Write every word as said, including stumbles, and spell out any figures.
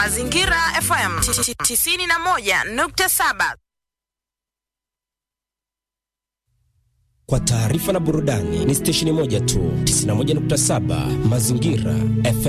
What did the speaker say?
Mazingira F M tisini na moja nukta saba. Kwa taarifa na burudani ni stesheni moja tu, tisini na moja nukta saba Mazingira F M.